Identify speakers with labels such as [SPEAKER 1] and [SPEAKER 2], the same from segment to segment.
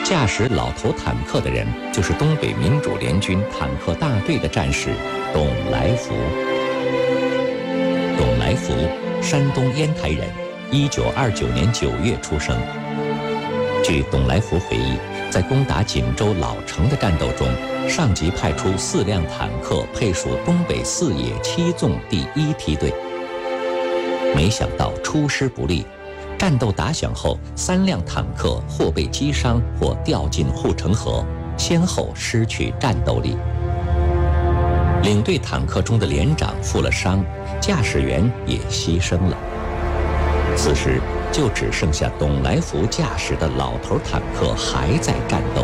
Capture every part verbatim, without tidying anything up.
[SPEAKER 1] 驾驶老头坦克的人就是东北民主联军坦克大队的战士董来福。董来福，山东烟台人，一九二九年九月出生。据董来福回忆，在攻打锦州老城的战斗中，上级派出四辆坦克配属东北四野七纵第一梯队。没想到出师不利，战斗打响后，三辆坦克或被击伤，或掉进护城河，先后失去战斗力。领队坦克中的连长负了伤，驾驶员也牺牲了。此时就只剩下董来福驾驶的老头坦克还在战斗。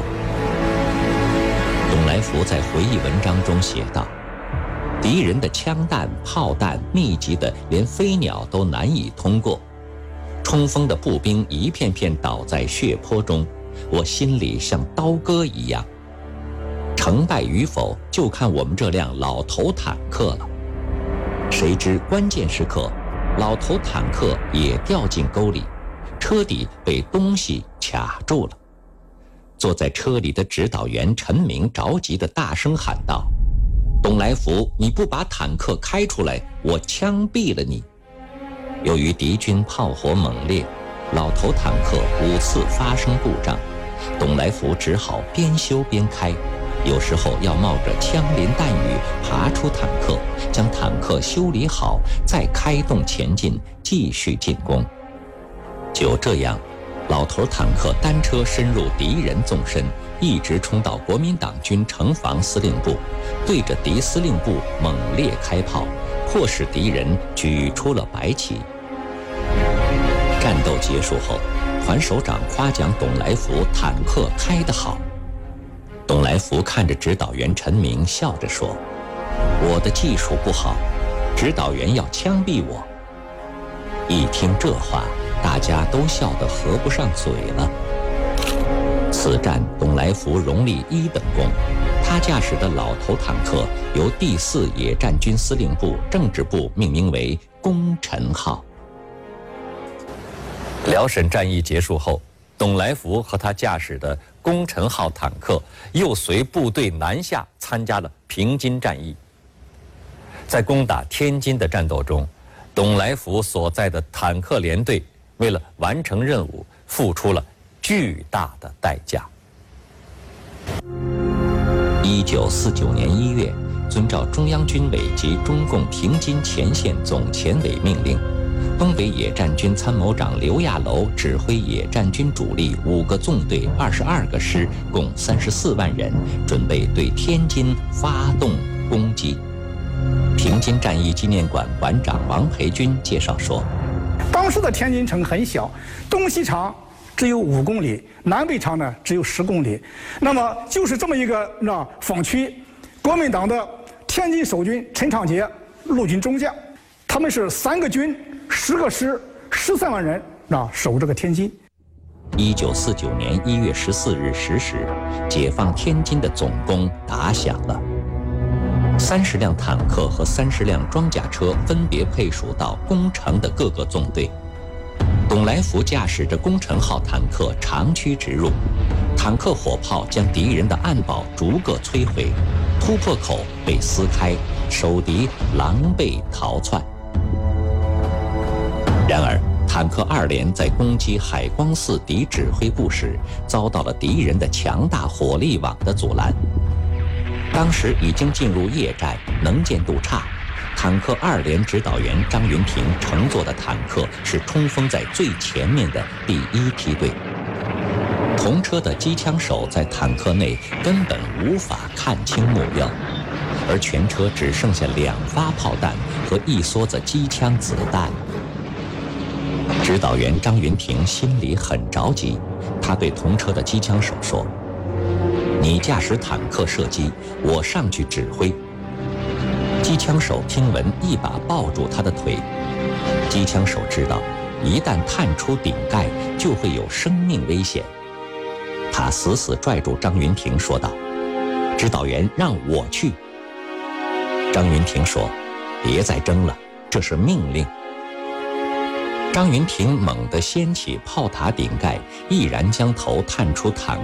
[SPEAKER 1] 董来福在回忆文章中写道：敌人的枪弹、炮弹密集的连飞鸟都难以通过，冲锋的步兵一片片倒在血泊中，我心里像刀割一样。成败与否就看我们这辆老头坦克了。谁知关键时刻，老头坦克也掉进沟里，车底被东西卡住了。坐在车里的指导员陈明着急地大声喊道：董来福，你不把坦克开出来，我枪毙了你！由于敌军炮火猛烈，老头坦克五次发生故障，董来福只好边修边开，有时候要冒着枪林弹雨爬出坦克，将坦克修理好，再开动前进，继续进攻。就这样，老头坦克单车深入敌人纵深，一直冲到国民党军城防司令部，对着敌司令部猛烈开炮，迫使敌人举出了白旗。战斗结束后，团首长夸奖董来福坦克开得好。董来福看着指导员陈明，笑着说：我的技术不好，指导员要枪毙我。一听这话，大家都笑得合不上嘴了。此战董来福荣立一等功，他驾驶的老头坦克由第四野战军司令部政治部命名为功臣号。辽沈战役结束后，董来福和他驾驶的功臣号坦克又随部队南下参加了平津战役。在攻打天津的战斗中，董来福所在的坦克连队为了完成任务，付出了巨大的代价。一九四九年一月，遵照中央军委及中共平津前线总前委命令，东北野战军参谋长刘亚楼指挥野战军主力五个纵队、二十二个师，共三十四万人，准备对天津发动攻击。平津战役纪念馆馆长王培军介绍说：
[SPEAKER 2] 当时的天津城很小，东西长只有五公里，南北长呢只有十公里。那么就是这么一个那防区，国民党的天津守军陈长捷陆军中将，他们是三个军、十个师、十三万人啊守这个天津。
[SPEAKER 1] 一九四九年一月十四日十时，解放天津的总攻打响了。三十辆坦克和三十辆装甲车分别配属到攻城的各个纵队。董来福驾驶着功臣号坦克长驱直入，坦克火炮将敌人的暗堡逐个摧毁，突破口被撕开，守敌狼狈逃窜。然而，坦克二连在攻击海光寺敌指挥部时，遭到了敌人的强大火力网的阻拦。当时已经进入夜战，能见度差。坦克二连指导员张云平乘坐的坦克是冲锋在最前面的第一梯队。同车的机枪手在坦克内根本无法看清目标，而全车只剩下两发炮弹和一梭子机枪子弹。指导员张云平心里很着急，他对同车的机枪手说：你驾驶坦克射击，我上去指挥。机枪手听闻，一把抱住他的腿。机枪手知道，一旦探出顶盖，就会有生命危险。他死死拽住张云平说道：指导员让我去。张云平说：别再争了，这是命令。张云平猛地掀起炮塔顶盖，毅然将头探出坦